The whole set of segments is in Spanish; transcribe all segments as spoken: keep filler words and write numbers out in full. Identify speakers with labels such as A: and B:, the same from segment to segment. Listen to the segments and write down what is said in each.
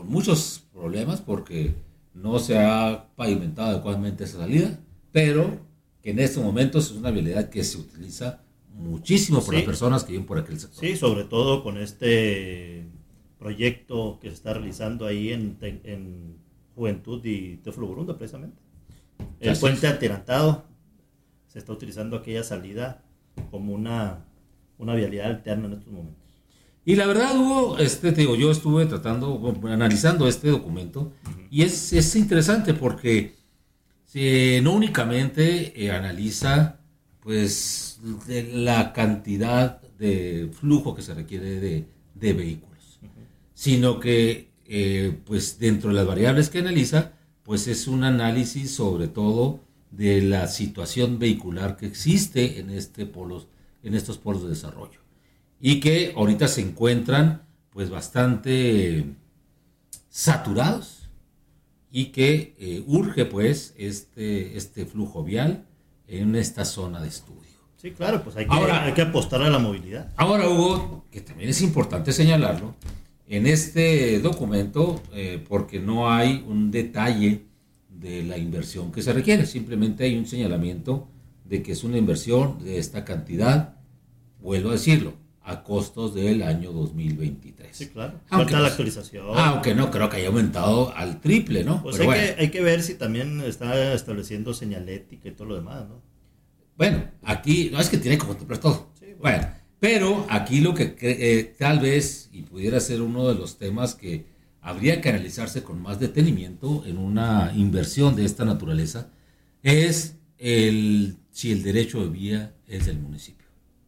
A: con muchos problemas porque no se ha pavimentado adecuadamente esa salida, pero que en estos momentos es una vialidad que se utiliza muchísimo por sí. las personas que viven por aquel sector.
B: Sí, sobre todo con este proyecto que se está realizando ahí en, en Juventud y Teófilo Borunda, precisamente. El Así puente es. atirantado, se está utilizando aquella salida como una, una vialidad alterna en estos momentos.
A: Y la verdad, Hugo, este, te digo, yo estuve tratando, analizando este documento, uh-huh. y es, es interesante porque eh, no únicamente eh, analiza pues de la cantidad de flujo que se requiere de, de vehículos, uh-huh. sino que eh, pues dentro de las variables que analiza, pues es un análisis sobre todo de la situación vehicular que existe en, este polos, en estos polos de desarrollo. Y que ahorita se encuentran pues bastante saturados y que eh, urge pues este, este flujo vial en esta zona de estudio.
B: Sí, claro, pues hay que, ahora, hay que apostar a la movilidad.
A: Ahora, Hugo, que también es importante señalarlo, en este documento, eh, porque no hay un detalle de la inversión que se requiere, simplemente hay un señalamiento de que es una inversión de esta cantidad, vuelvo a decirlo, a costos del año dos mil veintitrés.
B: Sí, claro.
A: Aunque
B: falta la actualización.
A: Aunque no creo que haya aumentado al triple, ¿no?
B: Pues
A: Pero
B: hay,
A: bueno.
B: que, hay que ver si también está estableciendo señalética y todo lo demás, ¿no?
A: Bueno, aquí, no es que tiene que contemplar todo. Sí, bueno. bueno, pero aquí lo que eh, tal vez, y pudiera ser uno de los temas que habría que analizarse con más detenimiento en una inversión de esta naturaleza, es el si el derecho de vía es del municipio.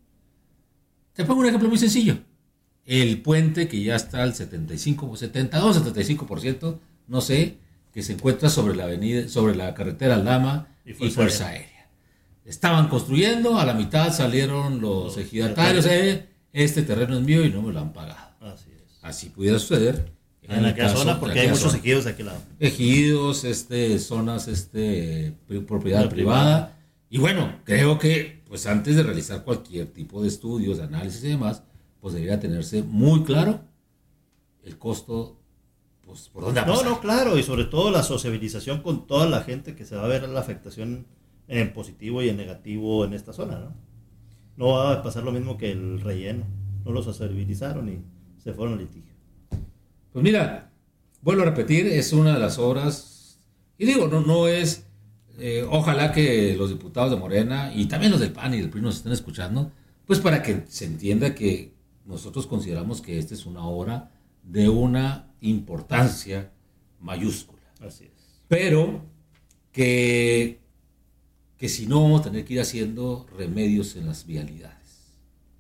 A: Te pongo un ejemplo muy sencillo. El puente que ya está al setenta y cinco, setenta y dos, setenta y cinco por ciento, no sé, que se encuentra sobre la avenida, sobre la carretera Aldama y Fuerza, y Fuerza Aérea. Aérea. Estaban construyendo, a la mitad salieron los, los ejidatarios, eh, este terreno es mío y no me lo han pagado.
B: Así es.
A: Así pudiera suceder.
B: En, en aquella zona, porque hay muchos zona. ejidos de aquel lado.
A: Ejidos, este, zonas, este, propiedad privada. privada. Y bueno, creo que pues antes de realizar cualquier tipo de estudios, de análisis y demás, pues debería tenerse muy claro el costo, pues por dónde va a pasar.
B: No, no, claro, y sobre todo la sociabilización con toda la gente que se va a ver la afectación en positivo y en negativo en esta zona, ¿no? No va a pasar lo mismo que el relleno, no lo sociabilizaron y se fueron al litigio.
A: Pues mira, vuelvo a repetir, es una de las obras, y digo, no, no es... Eh, ojalá que los diputados de Morena y también los del P A N y del P R I nos estén escuchando, pues para que se entienda que nosotros consideramos que esta es una obra de una importancia mayúscula.
B: Así es.
A: Pero que, que si no vamos a tener que ir haciendo remedios en las vialidades.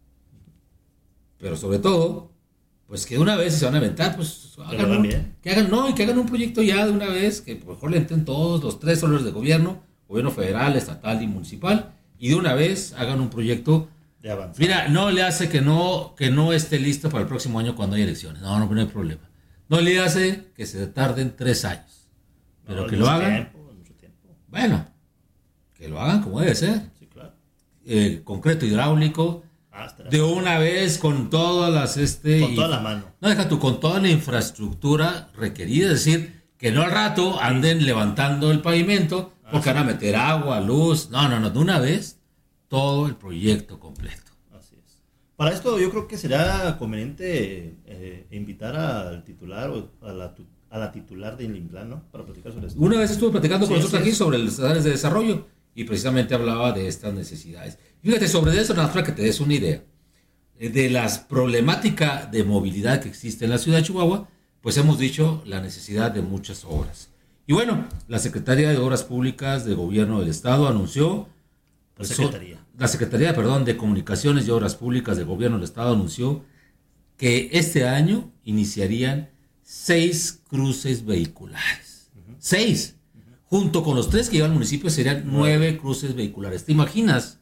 A: Pero sobre todo, pues que de una vez se van a aventar, pues hagan un, que hagan, no, y que hagan un proyecto ya de una vez, que por mejor le entren todos los tres órdenes de gobierno, gobierno federal, estatal y municipal, y de una vez hagan un proyecto
B: de avanzar.
A: Mira, no le hace que no, que no esté listo para el próximo año cuando hay elecciones, no, no, no hay problema. No le hace que se tarden tres años, pero no, que lo hagan,
B: tiempo, mucho tiempo.
A: Bueno, que lo hagan como debe ser,
B: sí, claro.
A: El concreto hidráulico, de una vez con todas las este
B: con toda la mano.
A: No, deja tú, con toda la infraestructura requerida, es decir, que no al rato anden levantando el pavimento porque ah, sí. van a meter agua, luz, no, no, no, de una vez todo el proyecto completo.
B: Así es. Para esto yo creo que será conveniente eh, invitar al titular o a la, a la titular de Inlimplan, ¿no? Para platicar sobre esto.
A: Una vez estuve platicando sí, con nosotros
B: sí,
A: aquí sobre las áreas de desarrollo y precisamente hablaba de estas necesidades. Fíjate, sobre eso, nada más para que te des una idea de las problemáticas de movilidad que existe en la ciudad de Chihuahua, pues hemos dicho la necesidad de muchas obras. Y bueno, la Secretaría de Obras Públicas del Gobierno del Estado anunció,
B: la Secretaría,
A: so, la Secretaría, perdón, de Comunicaciones y Obras Públicas del Gobierno del Estado anunció que este año iniciarían seis cruces vehiculares. Uh-huh. Seis. Uh-huh. Junto con los tres que lleva el municipio serían nueve uh-huh. cruces vehiculares. ¿Te imaginas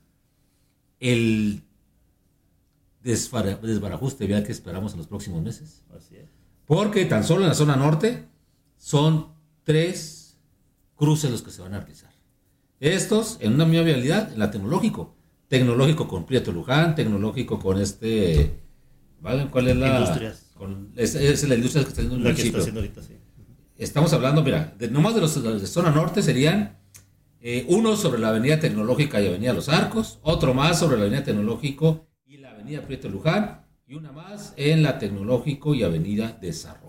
A: el desbarajuste vial que esperamos en los próximos meses?
B: Así es.
A: Porque tan solo en la zona norte son tres cruces los que se van a realizar. Estos en una misma vialidad, en la tecnológico. Tecnológico con Prieto Luján, tecnológico con este... ¿vale? ¿Cuál es la...?
B: Industrias.
A: con, es, es la industria que está haciendo el
B: La que
A: municipio.
B: está haciendo ahorita, sí.
A: Estamos hablando, mira, de, nomás de los de zona norte serían eh, uno sobre la avenida Tecnológica y avenida Los Arcos, otro más sobre la avenida Tecnológico y la avenida Prieto Luján, y una más en la Tecnológico y avenida Desarrollo.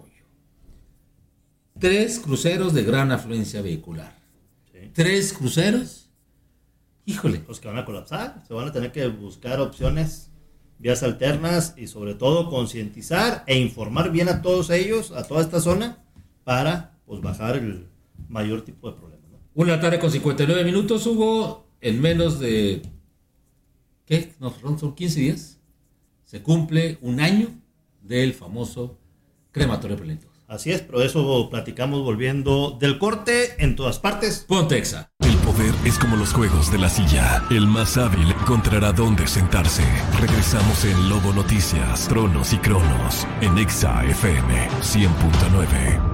A: Tres cruceros de gran afluencia vehicular. Sí. Tres cruceros. Híjole.
B: Pues que van a colapsar. Se van a tener que buscar opciones, vías alternas y sobre todo concientizar e informar bien a todos ellos, a toda esta zona, para pues bajar el mayor tipo de problemas, ¿no?
A: Una tarde con cincuenta y nueve minutos, Hugo, en menos de... ¿Qué? No, son quince días. Se cumple un año del famoso crematorio preventivo.
B: Así es, pero eso platicamos volviendo del corte en todas partes.
A: Pontexa.
C: El poder es como los juegos de la silla. El más hábil encontrará dónde sentarse. Regresamos en Lobo Noticias, Tronos y Cronos, en Exa F M cien punto nueve.